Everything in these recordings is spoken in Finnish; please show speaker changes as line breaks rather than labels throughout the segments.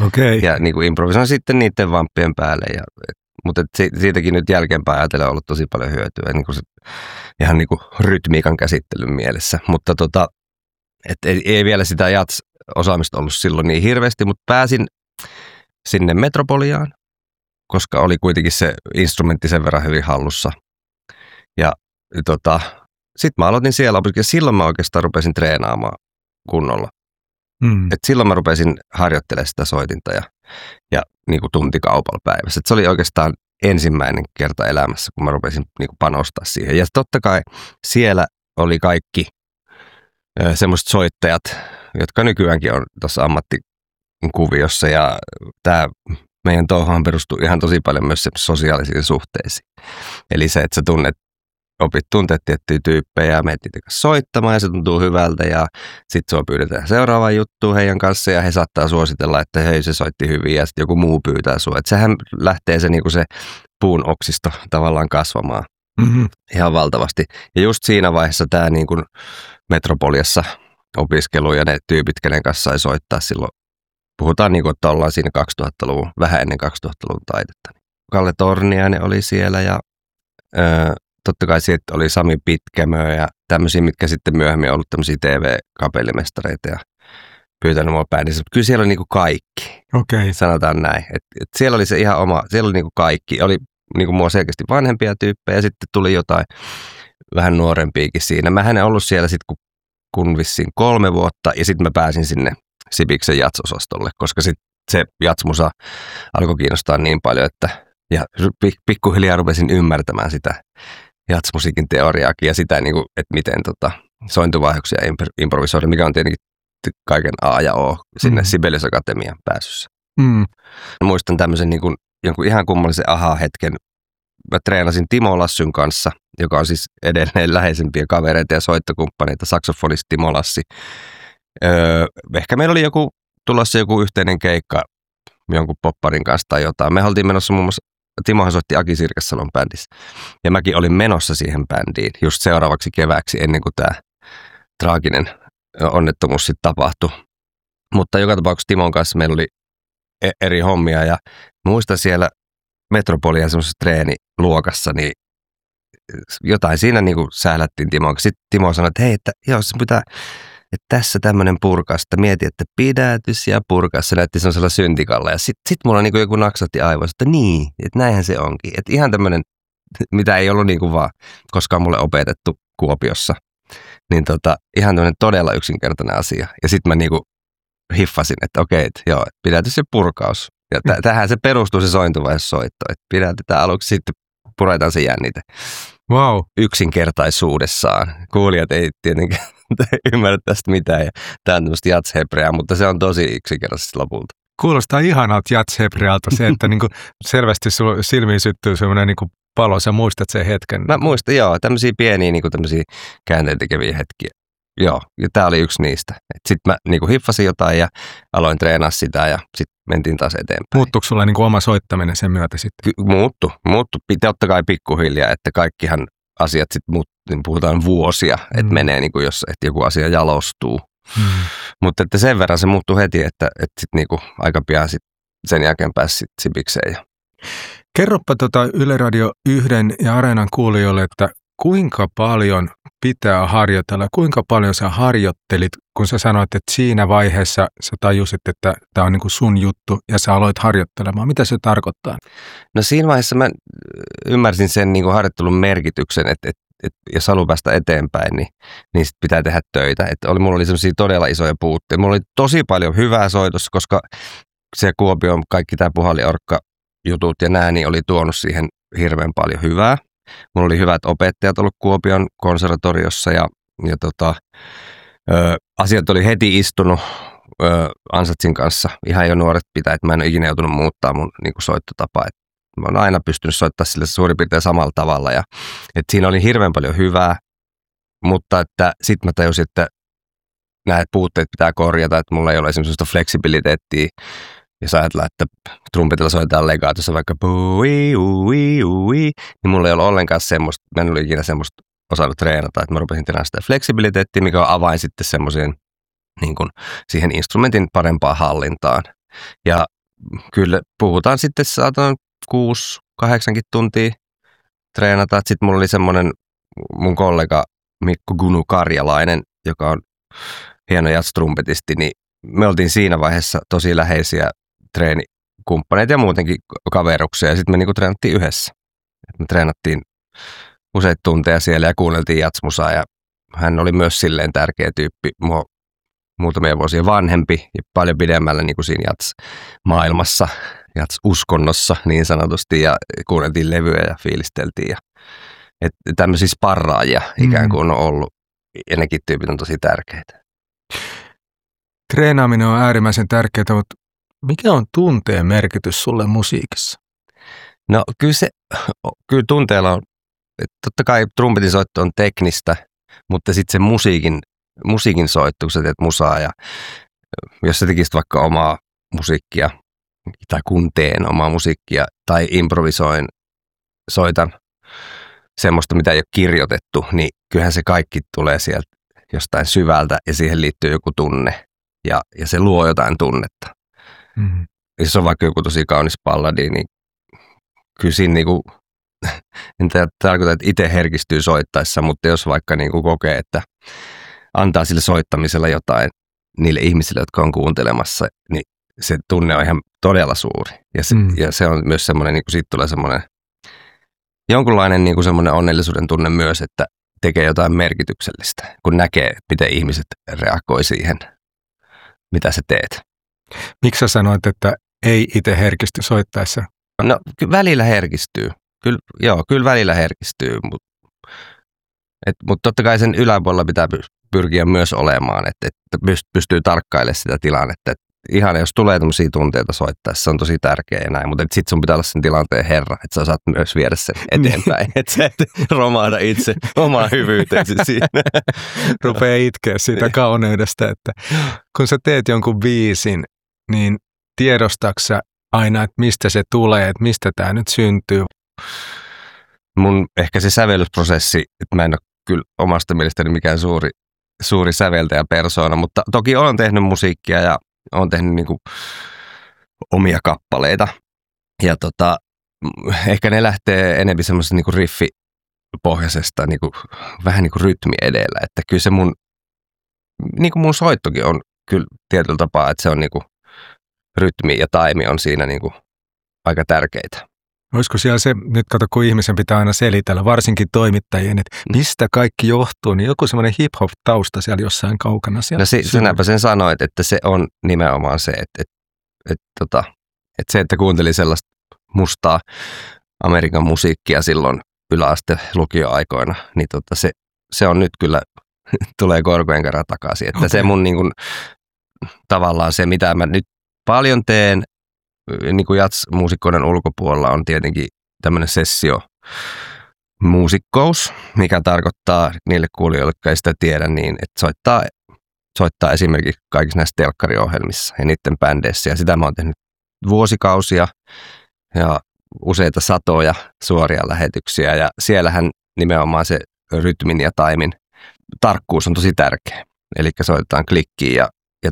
Okay.
Ja niin kuin improvisoin sitten niiden vamppien päälle. Mutta siitäkin nyt jälkeenpäin ajatellen on ollut tosi paljon hyötyä, niin kuin se, ihan niin kuin rytmiikan käsittelyn mielessä. Mutta ei vielä sitä jazz-osaamista ollut silloin niin hirveästi, mutta pääsin sinne Metropoliaan, koska oli kuitenkin se instrumentti sen verran hyvin hallussa. Ja sitten mä aloitin siellä opiskella. Silloin mä oikeastaan rupesin treenaamaan kunnolla. Et silloin mä rupesin harjoittelemaan sitä soitinta ja niin kuin tuntikaupalla päivässä. Et se oli oikeastaan ensimmäinen kerta elämässä, kun mä rupesin niin kuin panostaa siihen. Ja totta kai siellä oli kaikki semmoiset soittajat, jotka nykyäänkin on tuossa ammattikuviossa. Ja tämä meidän touhuhan perustuu ihan tosi paljon myös sosiaalisiin suhteisiin. Eli se, että sä opit tuntea tiettyjä tyyppejä ja menet niitä kanssa soittamaan ja se tuntuu hyvältä ja sitten sua pyydetään seuraavaan juttuun heidän kanssa ja he saattaa suositella, että hei se soitti hyvin ja sitten joku muu pyytää sua. Että sehän lähtee se, niinku se puun oksisto tavallaan kasvamaan ihan valtavasti. Ja just siinä vaiheessa tämä niinku Metropoliassa opiskelu ja ne tyypit, kenen kanssa sai soittaa silloin, puhutaan niinku, että ollaan siinä 2000-luvun, vähän ennen 2000-luvun taitetta. Kalle Torniainen oli siellä ja totta kai siitä oli Sami Pitkämö ja tämmöisiä, mitkä sitten myöhemmin on ollut tämmöisiä TV-kapellimestareita ja pyytänyt mua bändissä. Kyllä siellä oli niinku kaikki, sanotaan näin. Et siellä oli se ihan oma, siellä oli niinku kaikki. Oli niinku mua selkeästi vanhempia tyyppejä ja sitten tuli jotain vähän nuorempiakin siinä. Mähän en ollut siellä sitten kun vissiin 3 vuotta ja sitten mä pääsin sinne Sibiksen jats-osastolle, koska sitten se jatsmusa alkoi kiinnostaa niin paljon, että ja pikkuhiljaa rupesin ymmärtämään sitä jatsmusiikin teoriaakin ja sitä, niin kuin, että miten sointuvaihoksia improvisoida, mikä on tietenkin kaiken A ja O sinne Sibelius Akatemian pääsyssä. Muistan tämmöisen niin kuin, jonkun ihan kummallisen aha-hetken. Mä treenasin Timo Lassyn kanssa, joka on siis edelleen läheisempiä kavereita ja soittokumppaneita, saksofonista Timo Lassi. Ehkä meillä oli tulossa joku yhteinen keikka jonkun popparin kanssa tai jotain. Me oltiin menossa muun muassa, Timohan soitti Aki Sirkessalon bändissä. Ja mäkin olin menossa siihen bändiin just seuraavaksi kevääksi ennen kuin tämä traaginen onnettomuus sitten tapahtui. Mutta joka tapauksessa Timon kanssa meillä oli eri hommia ja muistan siellä Metropolian semmoisessa treeniluokassa, niin jotain siinä niin kuin sählättiin Timon. Sitten Timo sanoi, että hei, että joo, se pitää, että tässä tämmöinen purkaus, että mieti, että pidätys ja purkaus, se näytti semmoisella syntikalla. Ja sitten mulla niin kuin joku naksatti aivoissa, että niin, että näinhän se onkin. Että ihan tämmöinen, mitä ei ollut niin kuin vaan koskaan mulle opetettu Kuopiossa. Niin ihan tämmöinen todella yksinkertainen asia. Ja sitten mä niin kuin hiffasin, että okei, että joo, pidätys ja purkaus. Ja tähän se perustuu se sointuvaihesoitto, että pidätetään aluksi, sitten puretaan se jännite.
Wow.
Yksinkertaisuudessaan. Kuulijat ei tietenkään ymmärrä tästä mitään. Ja tämä on tämmöistä jats-hebreaa, mutta se on tosi yksinkertaisesti lopulta.
Kuulostaa ihanalta jats-hebrealta se, että niinku selvästi silmiin syttyy semmoinen niinku palo. Sä muistat sen hetken.
Mä muistan, joo. Tämmöisiä pieniä niinku tämmöisiä käänteen tekeviä hetkiä. Joo, ja tämä oli yksi niistä. Sitten mä niinku hiffasin jotain ja aloin treenaa sitä ja sitten mentiin taas eteenpäin.
Muuttuiko sulla niinku oma soittaminen sen myötä sitten?
Muuttu. Totta kai pikkuhiljaa, että kaikkihan asiat sitten niin puhutaan vuosia, että menee niinku että joku asia jalostuu. Mutta että sen verran se muuttui heti, että sitten niinku aika pian sen jälkeen pääsi Sibikseen.
Kerropa Yle Radio 1 ja Areenan kuulijoille, että kuinka paljon pitää harjoitella, kuinka paljon sä harjoittelit, kun sä sanoit, että siinä vaiheessa sä tajusit, että tämä on niinku sun juttu ja sä aloit harjoittelemaan. Mitä se tarkoittaa?
No siinä vaiheessa mä ymmärsin sen niinku harjoittelun merkityksen, että jos haluaa päästä eteenpäin, niin sit pitää tehdä töitä. Mulla oli sellaisia todella isoja puutteita. Mulla oli tosi paljon hyvää soitossa, koska se Kuopion kaikki tämä puhalliorkka-jutut ja nää niin oli tuonut siihen hirveän paljon hyvää. Mulla oli hyvät opettajat ollut Kuopion konservatoriossa ja asiat oli heti istunut Ansatsin kanssa. Ihan jo nuoret pitää, että mä en ole ikinä joutunut muuttaa mun niinku soittotapaa. Mä oon aina pystynyt soittamaan sille suurin piirtein samalla tavalla. Ja, siinä oli hirveän paljon hyvää, mutta sitten mä tajusin, että nämä puutteet pitää korjata, että mulla ei ole semmoista fleksibiliteettiä. Jos ajatellaan, että trumpetilla soitetaan legaatossa vaikka pui, ui, ui, niin mulla ei ole ollenkaan semmoista, mä en ole ikinä semmoista osannut treenata, että mä rupesin treenaamaan sitä fleksibiliteettiä, mikä on avain sitten semmoiseen niin kuin siihen instrumentin parempaan hallintaan. Ja kyllä puhutaan sitten saatan 6-8 tuntia treenata. Sitten mulla oli semmoinen mun kollega Mikko Gunu Karjalainen, joka on hieno jazz-trumpetisti, niin me oltiin siinä vaiheessa tosi läheisiä treenikumppaneita ja muutenkin kaveruksia, ja sitten me niinku treenattiin yhdessä. Me treenattiin useita tunteja siellä ja kuunneltiin jazzmusaa, ja hän oli myös silleen tärkeä tyyppi, mua muutamia vuosia vanhempi ja paljon pidemmällä niin kuin siinä jazz-maailmassa, jazz-uskonnossa niin sanotusti, ja kuunneltiin levyjä ja fiilisteltiin. Tämmöisiä sparraajia ikään kuin on ollut, ja nekin tyypit on tosi tärkeitä.
Treenaaminen on äärimmäisen tärkeää, mutta mikä on tunteen merkitys sulle musiikissa?
No kyllä tunteella on, totta kai trumpetin soitto on teknistä, mutta sitten se musiikin soitto, kun sä teet musaa, ja jos sä tekisit vaikka omaa musiikkia, tai kun teen omaa musiikkia, tai soitan semmoista, mitä ei ole kirjoitettu, niin kyllähän se kaikki tulee sieltä jostain syvältä, ja siihen liittyy joku tunne, ja se luo jotain tunnetta. Mm-hmm. Jos on vaikka joku tosi kaunis balladi, niin kyllä siinä niinku, en tarkoita, että itse herkistyy soittaessa, mutta jos vaikka niinku kokee, että antaa sille soittamisella jotain niille ihmisille, jotka on kuuntelemassa, niin se tunne on ihan todella suuri. Ja se on myös semmoinen, niin kuin siitä tulee semmoinen jonkunlainen niin kuin semmoinen onnellisuuden tunne myös, että tekee jotain merkityksellistä, kun näkee, miten ihmiset reagoi siihen, mitä sä teet.
Miksi sä sanoit, että ei itse herkisty soittaessa?
No välillä herkistyy. Kyllä välillä herkistyy, mutta totta kai sen yläpuolella pitää pyrkiä myös olemaan, että pystyy tarkkailemaan sitä tilannetta. Ihan jos tulee tämmöisiä tunteita soittaessa, se on tosi tärkeää ja näin, mutta sitten sun pitää olla sen tilanteen herra, että sä saat myös viedä sen eteenpäin, että sä et romahda itse omaa hyvyytesi siinä.
Rupee itkeä siitä kauneudesta, että kun sä teet jonkun biisin, niin tiedostatko sä aina, että mistä se tulee, että mistä tämä nyt syntyy?
Mun ehkä se sävellysprosessi, että mä en ole kyllä omasta mielestäni mikään suuri säveltäjäpersoona, mutta toki olen tehnyt musiikkia ja olen tehnyt niinku omia kappaleita. Ja ehkä ne lähtee enemmän semmoisesta niinku riffipohjaisesta, niinku, vähän niinku rytmi edellä. Että kyllä se mun soittokin on kyllä tietyllä tapaa, että se on niinku rytmi ja taimi on siinä niinku aika tärkeitä.
Olisiko siellä se, nyt kato kun ihmisen pitää aina selitellä, varsinkin toimittajien, että mistä kaikki johtuu, niin joku semmoinen hip-hop-tausta siellä jossain kaukana.
No sinäpä sen sanoit, että se on nimenomaan se, että se, että kuuntelin sellaista mustaa Amerikan musiikkia silloin yläaste lukioaikoina, niin se on nyt kyllä, tulee korkojen kerran takaisin. Että se mun niin kuin, tavallaan se, mitä mä nyt paljon teen, niin kuin jazz-muusikkoiden ulkopuolella on tietenkin tämmöinen sessio-muusikkous, mikä tarkoittaa niille kuulijoille, jotka ei sitä tiedä, niin että soittaa esimerkiksi kaikissa näissä telkkariohjelmissa ja niiden bändeissä. Ja sitä mä oon tehnyt vuosikausia ja useita satoja suoria lähetyksiä. Ja siellähän nimenomaan se rytmin ja taimin tarkkuus on tosi tärkeä. Eli soitetaan klikkiin ja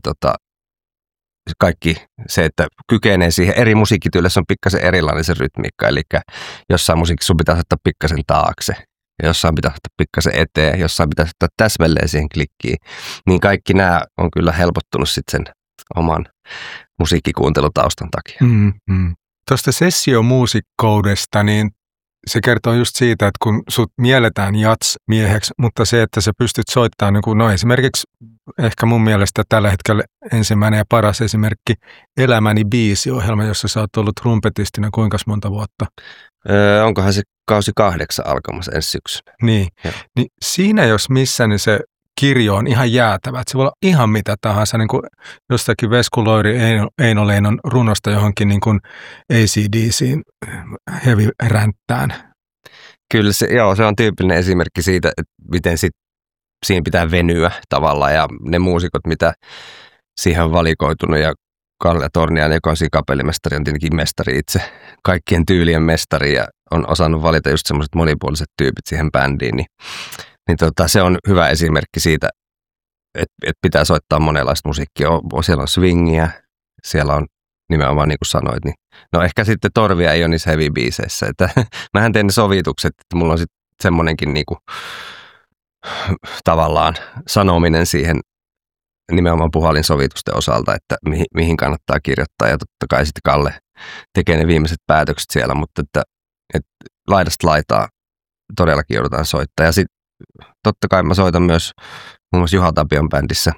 kaikki se, että kykenee siihen eri musiikkityylissä on pikkasen erilainen se rytmiikka, eli jossain musiikissa sun pitää ottaa pikkasen taakse, ja jossain pitää ottaa pikkasen eteen, jossain pitää ottaa täsmälleen siihen klikkiin, niin kaikki nämä on kyllä helpottunut sitten sen oman musiikkikuuntelutaustan takia.
Tuosta sessiomuusikkoudesta, niin se kertoo just siitä, että kun sut mielletään jazz-mieheksi, mutta se, että sä pystyt soittamaan, no esimerkiksi ehkä mun mielestä tällä hetkellä ensimmäinen ja paras esimerkki Elämäni biisiohjelma, jossa sä oot ollut trumpetistina kuinka monta vuotta?
Onkohan se kausi 8 alkamassa ensi syksynä.
Niin siinä jos missä, niin se kirjo on ihan jäätävä. Että se voi olla ihan mitä tahansa, niin kuin jostakin Vesku Loiri Eino Leinon runosta johonkin niin kuin AC/DC:n heavy ränttään.
Kyllä se on tyypillinen esimerkki siitä, että miten siinä pitää venyä tavallaan ja ne muusikot, mitä siihen on valikoitunut ja Kalle Torniainen, joka on siinä kapellimestari, on tietenkin mestari itse, kaikkien tyylien mestari ja on osannut valita just semmoiset monipuoliset tyypit siihen bändiin, niin se on hyvä esimerkki siitä, että pitää soittaa monenlaista musiikkia. Siellä on swingiä, siellä on nimenomaan niin kuin sanoit, niin no ehkä sitten Torvia ei ole niissä heavy-biiseissä, että mähän teen ne sovitukset, että mulla on sitten semmoinenkin niin kuin tavallaan sanominen siihen nimenomaan puhallinsovitusten osalta, että mihin kannattaa kirjoittaa ja totta kai sitten Kalle tekee ne viimeiset päätökset siellä, mutta että laidasta laitaa todellakin joudutaan soittaa ja sitten totta kai mä soitan myös muun muassa Juha Tapion bändissä.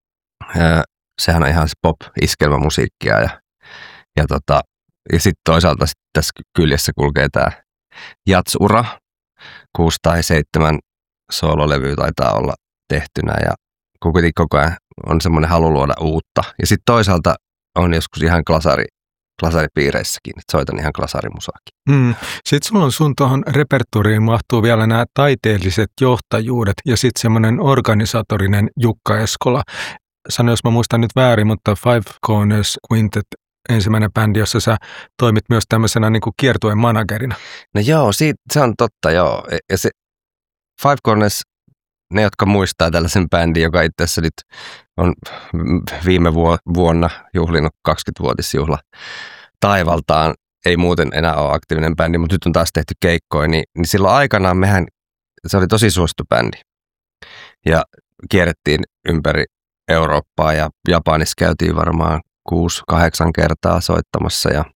Sehän on ihan se pop-iskelmämusiikkia ja sitten toisaalta sit tässä kyljessä kulkee tämä jats-ura. 6 tai 7 soololevyä taitaa olla tehtynä ja kuitenkin koko ajan on semmoinen halu luoda uutta. Ja sitten toisaalta on joskus ihan glasaripiireissäkin, että soitan ihan glasarimusaakin.
Sitten sulla on sun tuohon repertuuriin mahtuu vielä nämä taiteelliset johtajuudet ja sitten semmoinen organisatorinen Jukka Eskola. Sano, jos mä muistan nyt väärin, mutta Five Corners Quintet, ensimmäinen bändi, jossa sä toimit myös tämmöisenä niin kuin kiertueen managerina.
No joo, se on totta, joo. Ja se Five Corners, ne jotka muistaa tällaisen bändin, joka itse asiassa nyt on viime vuonna juhlinut 20-vuotisjuhla taivaltaan, ei muuten enää ole aktiivinen bändi, mutta nyt on taas tehty keikkoja, niin silloin aikanaan se oli tosi suosittu bändi. Ja kierrettiin ympäri Eurooppaa ja Japanissa käytiin varmaan 6-8 kertaa soittamassa ja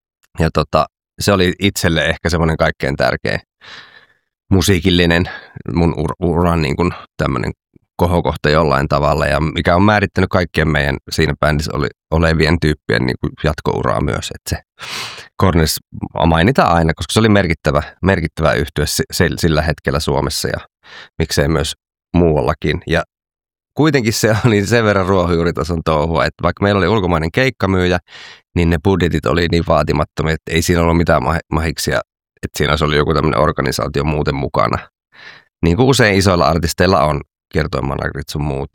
se oli itselle ehkä semmoinen kaikkein tärkein musiikillinen mun uran niin kuin tämmöinen kohokohta jollain tavalla ja mikä on määrittänyt kaikkien meidän siinä bändissä olevien tyyppien niin kuin jatkouraa myös, että se Corners mainitaan aina, koska se oli merkittävä yhtye sillä hetkellä Suomessa ja miksei myös muuallakin ja kuitenkin se oli sen verran ruohonjuuritason touhua, että vaikka meillä oli ulkomainen keikkamyyjä, niin ne budjetit oli niin vaatimattomia, että ei siinä ollut mitään mahiksia, että siinä olisi ollut joku tämmöinen organisaatio muuten mukana. Niin kuin usein isoilla artisteilla on, kiertuemanagerit sun muut.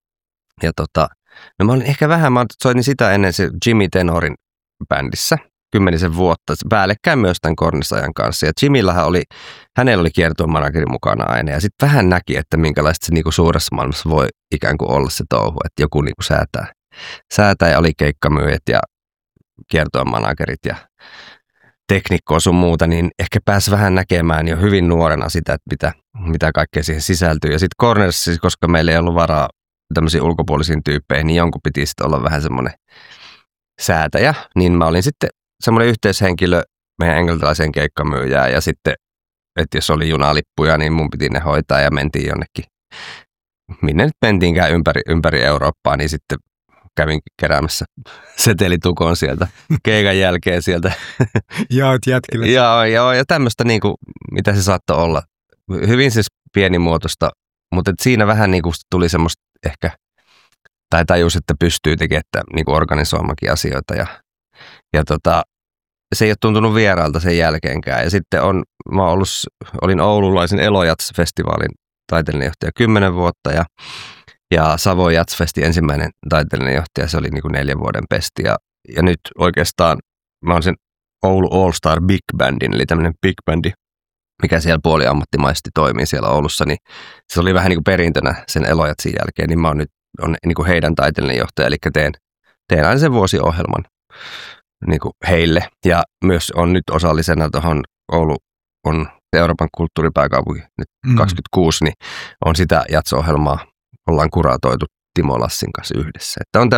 No mä olin ehkä mä soitin sitä ennen se Jimmy Tenorin bändissä 10 vuotta, päällekkäin myös tämän Corners-ajan kanssa. Ja hänellä oli kiertuemanageri mukana aina. Ja sitten vähän näki, että minkälaista se niinku suuressa maailmassa voi ikään kuin olla se touhu, että joku niinku säätää ja oli keikkamyyjät ja kiertuemanagerit ja teknikkoa sun muuta, niin ehkä pääsi vähän näkemään jo hyvin nuorena sitä, että mitä kaikkea siihen sisältyy. Ja sitten Corners, koska meillä ei ollut varaa tämmöisiin ulkopuolisiin tyyppeihin, niin jonkun piti sitten olla vähän semmoinen säätäjä, niin mä olin sitten semmoinen yhteyshenkilö meidän englantilaiseen keikkamyyjään ja sitten, että jos oli junalippuja, niin mun piti ne hoitaa ja mentiin jonnekin, minne nyt mentiinkään ympäri Eurooppaa, niin sitten kävin keräämässä setelitukon sieltä keikan jälkeen sieltä.
Jaat jätkille.
Joo, ja tämmöistä niin kuin, mitä se saattoi olla. Hyvin siis pienimuotoista, mutta siinä vähän niin kuin tuli semmoista ehkä, tai tajus, että pystyy tekemään niin kuin organisoimakin asioita ja se ei ole tuntunut vieraalta sen jälkeenkään. Ja sitten olin oululaisen Elojats-festivaalin taiteellinen johtaja 10 vuotta ja Savon Jatsfestin ensimmäinen taiteellinen johtaja, se oli niin kuin 4 vuoden pesti. Ja nyt oikeastaan mä olen sen Oulu All Star Big Bandin, eli tämmöinen big bandi, mikä siellä puoliammattimaisesti toimii siellä Oulussa, niin se oli vähän niin kuin perintönä sen Elojatsin jälkeen, niin mä oon nyt niin kuin heidän taiteellinen johtaja, eli teen aina sen vuosiohjelman niin kuin heille. Ja myös on nyt osallisena tuohon Oulu on Euroopan kulttuuripääkaupunki nyt 26, niin on sitä jatso-ohjelmaa, ollaan kuratoitu Timo Lassin kanssa yhdessä. Että on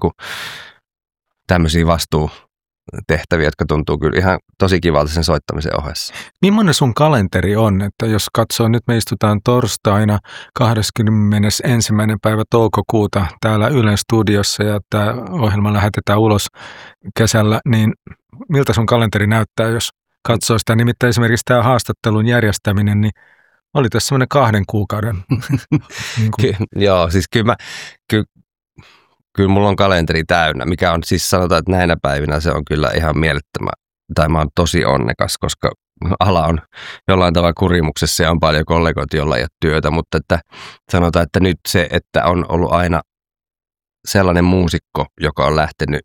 tämmöisiä vastuutehtäviä, jotka tuntuu kyllä ihan tosi kivalta sen soittamisen ohessa.
Millainen sun kalenteri on, että jos katsoo, nyt me istutaan torstaina 21. päivä toukokuuta täällä Ylen studiossa ja tämä ohjelma lähetetään ulos kesällä, niin miltä sun kalenteri näyttää, jos katsoo sitä? Nimittäin esimerkiksi tämä haastattelun järjestäminen, niin oli tässä semmoinen 2 kuukauden.
Joo, siis kyllä mulla on kalenteri täynnä, mikä on siis sanotaan, että näinä päivinä se on kyllä ihan mielettömän, tai mä oon tosi onnekas, koska ala on jollain tavalla kurimuksessa ja on paljon kollegoita, joilla ei ole työtä, mutta että sanotaan, että nyt se, että on ollut aina sellainen muusikko, joka on lähtenyt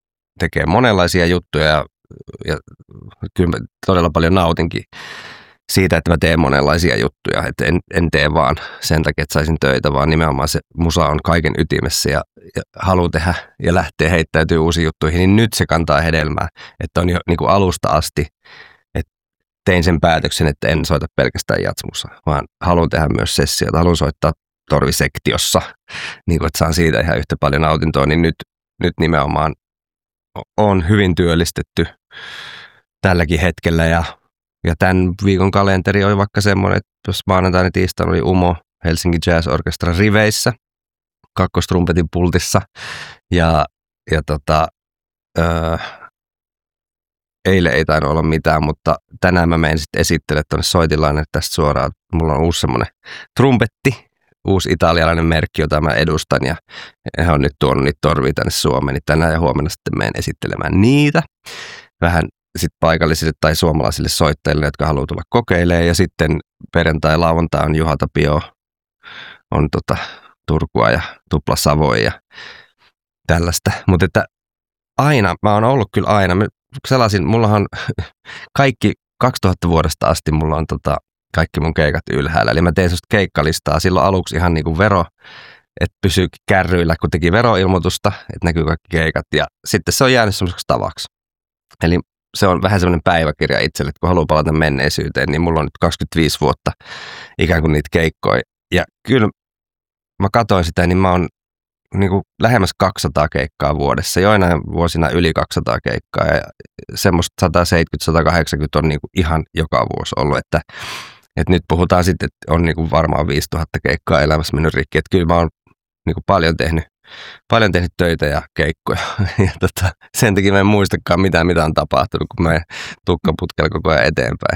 tekemään monenlaisia juttuja ja kyllä todella paljon nautinkin siitä, että mä teen monenlaisia juttuja. Että en tee vaan sen takia, että saisin töitä, vaan nimenomaan se musa on kaiken ytimessä ja haluaa tehdä ja lähtee heittäytyy uusiin juttuihin, niin nyt se kantaa hedelmää. Että on jo niin kuin alusta asti, että tein sen päätöksen, että en soita pelkästään jazzmusaa, vaan haluan tehdä myös sessioita, haluan soittaa torvisektiossa, niin kuin, että saan siitä ihan yhtä paljon nautintoa, niin nyt nimenomaan on hyvin työllistetty tälläkin hetkellä ja tämän viikon kalenteri oli vaikka semmoinen, että jos maanantaina ja tiistaina oli Umo Helsinki Jazz Orchestra riveissä, kakkostrumpetin pultissa ja eilen ei tainnut olla mitään, mutta tänään mä menen sitten esittele tuonne soitilainen tästä suoraan. Mulla on uusi semmoinen trumpetti, uusi italialainen merkki, jota mä edustan ja he on nyt tuonut niitä torvia tänne Suomeen, niin tänään ja huomenna sitten menen esittelemään niitä. Vähän sitten paikallisille tai suomalaisille soittajille, jotka haluaa tulla kokeilemaan. Ja sitten perjantai, lauantai on Juha Tapio, on Turkua ja Tupla Savoy ja tällaista. Mutta että aina, mä oon ollut kyllä aina, mullahan kaikki 2000 vuodesta asti mulla on kaikki mun keikat ylhäällä. Eli mä tein sellaista keikkalistaa silloin aluksi ihan niin kuin vero, että pysyy kärryillä, kun teki veroilmoitusta, että näkyy kaikki keikat. Ja sitten se on jäänyt semmoiseksi tavaksi. Eli se on vähän semmoinen päiväkirja itselle, että kun haluaa palata menneisyyteen, niin mulla on nyt 25 vuotta ikään kuin niitä keikkoja. Ja kyllä mä katsoin sitä, niin mä oon niin kuin lähemmäs 200 keikkaa vuodessa, joinain vuosina yli 200 keikkaa ja semmoista 170-180 on niin kuin ihan joka vuosi ollut, että nyt puhutaan sitten, että on niin kuin varmaan 5000 keikkaa elämässä mennyt rikki, että kyllä mä oon niin kuin paljon tehnyt töitä ja keikkoja ja sen takia mä en muistakaan mitä on tapahtunut, kun mä tukkaputkella koko ajan eteenpäin.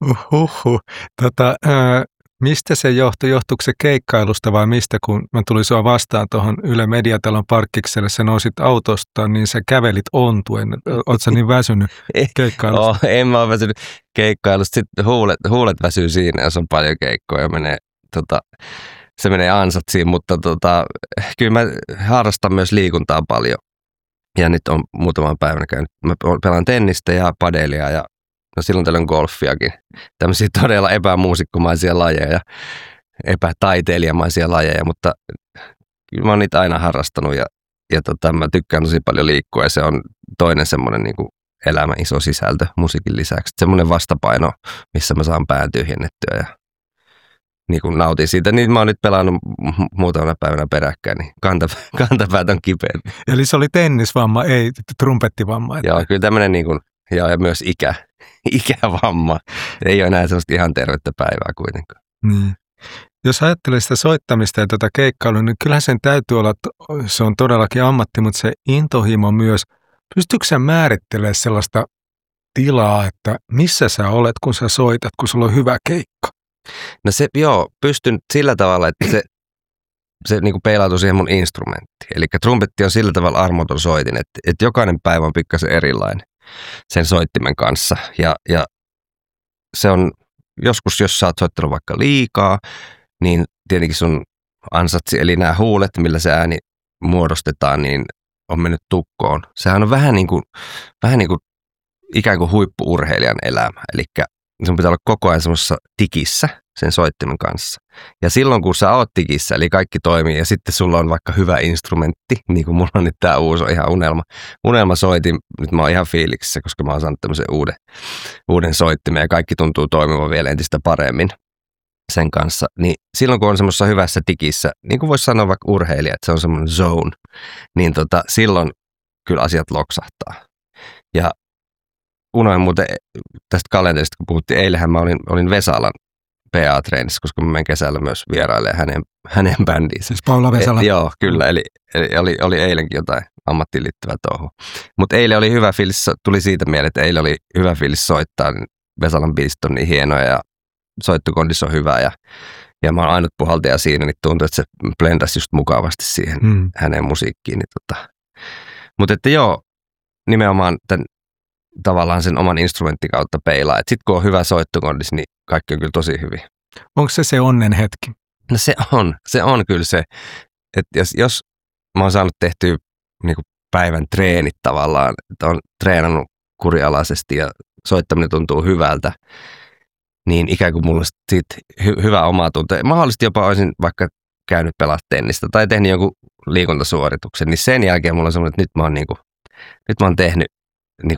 Mistä se johtui? Johtuiko se keikkailusta vai mistä, kun mä tulin sua vastaan tuohon Yle Mediatalon parkkikselle, sä nousit autosta, niin sä kävelit ontuen. Oot sä niin väsynyt keikkailusta?
En mä ole väsynyt keikkailusta. Sitten huulet väsyy siinä, jos on paljon keikkoja. Se menee ansatsiin, mutta kyllä mä harrastan myös liikuntaa paljon. Ja nyt on muutaman päivänä käynyt. Mä pelaan tennistä ja padelia ja silloin tällöin golfiakin. Tämmöisiä todella epämuusikkomaisia lajeja, epätaiteilijamaisia lajeja, mutta kyllä mä oon niitä aina harrastanut ja mä tykkään tosi paljon liikkua ja se on toinen semmoinen niin kuin elämän iso sisältö musiikin lisäksi. Semmoinen vastapaino, missä mä saan pään tyhjennettyä ja niin kuin nautin siitä. Niin mä oon nyt pelannut muutamana päivänä peräkkäin, niin kantapäät on kipeät.
Eli se oli tennisvamma, ei trumpettivamma.
Joo, kyllä tämmöinen niin kuin, ja myös ikävamma. Ei ole enää sellaista ihan tervettä päivää kuitenkaan.
Niin. Jos ajattelee sitä soittamista ja tätä keikkailua, niin kyllähän sen täytyy olla, se on todellakin ammatti, mutta se intohimo myös. Pystytkö sä määrittelemään sellaista tilaa, että missä sä olet, kun sä soitat, kun sulla on hyvä keikka?
No pystyn sillä tavalla, että se niin kuin peilautuu siihen mun instrumenttiin. Eli trumpetti on sillä tavalla armoton soitin, että jokainen päivä on pikkasen erilainen sen soittimen kanssa. Ja se on joskus, jos sä oot soittanut vaikka liikaa, niin tietenkin sun ansatsi, eli nämä huulet, millä se ääni muodostetaan, niin on mennyt tukkoon. Sehän on vähän niin kuin ikään kuin huippu-urheilijan elämä. Eli sun pitää olla koko ajan semmoisessa tikissä sen soittimen kanssa. Ja silloin, kun sä oot tikissä, eli kaikki toimii, ja sitten sulla on vaikka hyvä instrumentti, niin kuin mulla on nyt tää uusi, on ihan unelmasoitin. Nyt mä oon ihan fiiliksissä, koska mä oon saanut tämmöisen uuden soittimen, ja kaikki tuntuu toimivan vielä entistä paremmin sen kanssa. Niin silloin, kun on semmoisessa hyvässä tikissä, niin kuin voisi sanoa vaikka urheilija, että se on semmoinen zone, niin silloin kyllä asiat loksahtaa. Ja unoin muuten tästä kalenterista, kun puhuttiin, eilenhän mä olin Vesalan PA-treenissä, koska mä menen kesällä myös vierailemaan hänen bändiinsä.
Siis Paula Vesala.
Joo, kyllä, eli oli eilenkin jotain ammattiin liittyvää touhua. Mutta eilen oli hyvä fiilis, tuli siitä mieleen, että eilen oli hyvä fiilis soittaa, Vesalan biisit on niin hienoja ja soittokondissa on hyvä ja mä oon ainut puhaltaja siinä, niin tuntuu, että se blendasi just mukavasti siihen hänen musiikkiin. Mutta että nimenomaan tavallaan sen oman instrumentin kautta peilaa. Sitten kun on hyvä soittokondis, niin kaikki on kyllä tosi hyvin.
Onko se onnen hetki?
No se on kyllä se. Että jos mä oon saanut tehtyä niin kuin päivän treenit tavallaan, että on treenannut kurialaisesti ja soittaminen tuntuu hyvältä, niin ikään kuin mulla siitä hyvä omatunto. Mahdollisesti jopa olisin vaikka käynyt pelaa tennistä tai tehnyt jonkun liikuntasuorituksen, niin sen jälkeen mulla on semmoinen, että nyt mä oon tehnyt